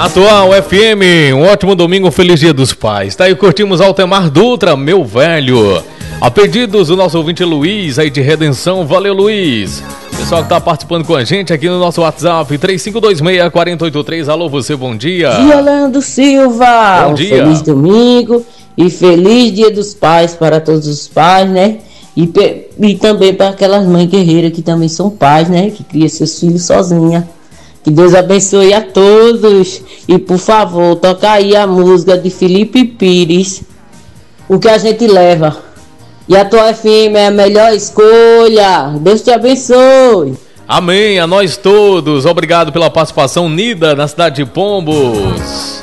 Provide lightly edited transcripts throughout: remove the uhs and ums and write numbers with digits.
Atual FM, um ótimo domingo, um feliz dia dos pais. Tá aí, curtimos Altemar Dutra, Meu Velho. A pedidos do nosso ouvinte Luiz, aí de Redenção, valeu Luiz. Pessoal que tá participando com a gente aqui no nosso WhatsApp, 3526-4083, alô você, bom dia. Dia, Leandro Silva. Bom dia. Feliz domingo e feliz dia dos pais para todos os pais, né? E também para aquelas mães guerreiras que também são pais, né? Que criam seus filhos sozinha. Que Deus abençoe a todos. E por favor, toca aí a música de Felipe Pires, O Que a Gente Leva. E a tua FM é a melhor escolha. Deus te abençoe. Amém, a nós todos. Obrigado pela participação. Nida, na cidade de Pombos.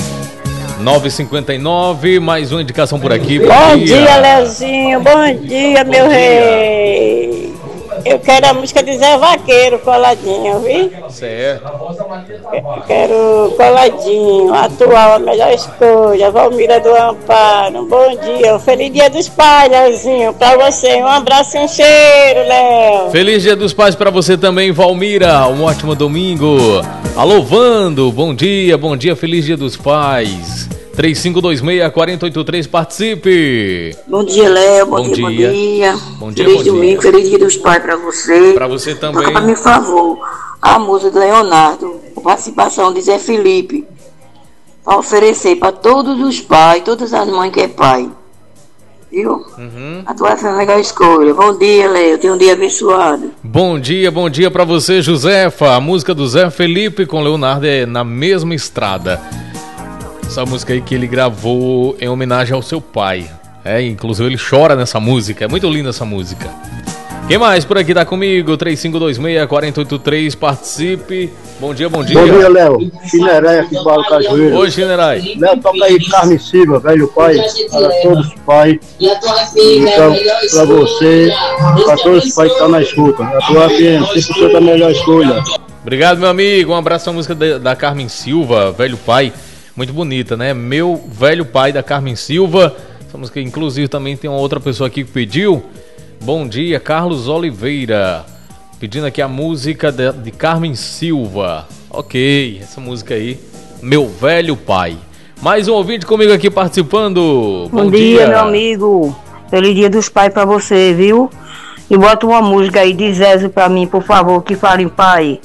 9h59, mais uma indicação por aqui. Bom dia, Leozinho. Bom dia, meu rei. Eu quero a música de Zé Vaqueiro, Coladinho, viu? Certo. Eu quero Coladinho, atual, a melhor escolha, Valmira do Amparo. Bom dia, um feliz dia dos pais, Leozinho, pra você. Um abraço e um cheiro, Léo. Feliz dia dos pais pra você também, Valmira. Um ótimo domingo. Alô, Vando, bom dia, feliz dia dos pais. 3526-4083, participe. Bom dia, Léo. Bom dia. Feliz domingo, feliz dia dos pais pra você. Pra você também. Toca pra mim, por favor, a música de Leonardo, com participação de Zé Felipe, pra oferecer pra todos os pais, todas as mães que é pai. Viu? A tua foi a melhor escolha. Bom dia, Léo. Tenha um dia abençoado. Bom dia pra você, Josefa. A música do Zé Felipe com Leonardo é Na Mesma Estrada. Essa música aí que ele gravou em homenagem ao seu pai. Inclusive ele chora nessa música. É muito linda essa música. Quem mais por aqui tá comigo? 3526-4083, participe. Bom dia. Bom dia, Léo. Chinerai aqui do Barro Cajueiro. Oi, Chinerai. Léo, toca aí Carmen Silva, velho pai, para todos os pais. Então, para você, para todos os pais que estão na escuta. A tua FM, sempre a melhor escolha. Obrigado, meu amigo. Um abraço à música da Carmen Silva, Velho Pai. Muito bonita, né? Meu Velho Pai, da Carmen Silva. Essa música, inclusive, também tem uma outra pessoa aqui que pediu. Bom dia, Carlos Oliveira. Pedindo aqui a música de Carmen Silva. Ok, essa música aí. Meu Velho Pai. Mais um ouvinte comigo aqui participando. Bom dia, meu amigo. Feliz dia dos pais pra você, viu? E bota uma música aí de Zézio pra mim, por favor, que fale em pai.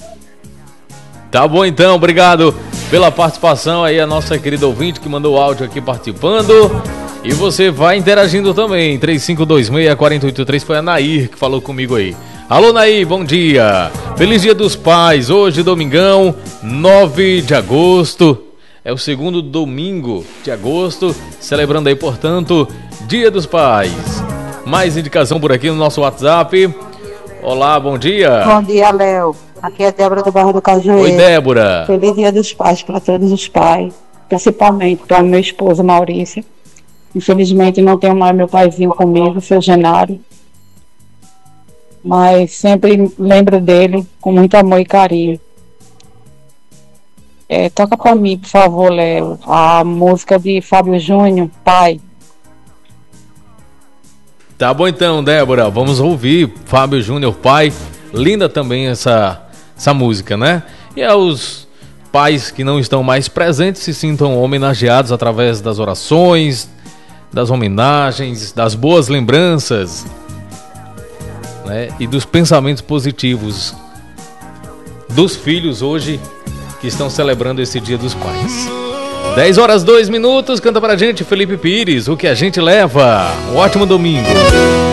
Tá bom então, obrigado pela participação aí, a nossa querida ouvinte que mandou o áudio aqui participando. E você vai interagindo também, 3526-4083, foi a Nair que falou comigo aí. Alô Nair, bom dia, feliz dia dos pais, hoje domingão, 9 de agosto, é o segundo domingo de agosto, celebrando aí, portanto, dia dos pais. Mais indicação por aqui no nosso WhatsApp. Olá, bom dia. Bom dia, Léo. Aqui é Débora do Barro do Cajueiro. Oi, Débora. Feliz dia dos pais para todos os pais, principalmente para meu esposo Maurício. Infelizmente não tenho mais meu paizinho comigo, seu Genário. Mas sempre lembro dele com muito amor e carinho. Toca para mim, por favor, Léo, a música de Fábio Júnior, Pai. Tá bom então, Débora, vamos ouvir Fábio Júnior, Pai. Linda também essa música, né? E aos pais que não estão mais presentes se sintam homenageados através das orações, das homenagens, das boas lembranças, né? E dos pensamentos positivos dos filhos hoje que estão celebrando esse Dia dos Pais. 10h02, canta pra gente Felipe Pires, O Que a Gente Leva. Um ótimo domingo.